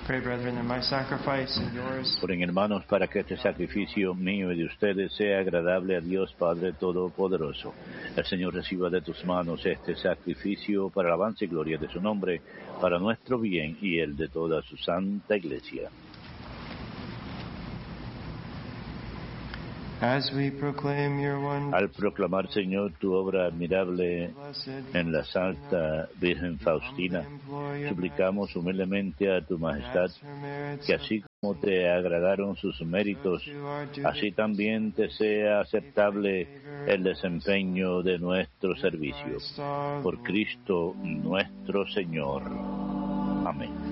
Pray, brethren, that my sacrifice and yours Oren, hermanos, para que este sacrificio mío y de ustedes sea agradable a Dios Padre Todopoderoso. El Señor reciba de tus manos este sacrificio para alabanza y gloria de su nombre, para nuestro bien y el de toda su santa Iglesia. as we proclaim your one Al proclamar, Señor, tu obra admirable en la Santa Virgen Faustina, suplicamos humildemente a tu Majestad que así como te agradaron sus méritos, así también te sea aceptable el desempeño de nuestro servicio. Por Cristo nuestro Señor. Amén.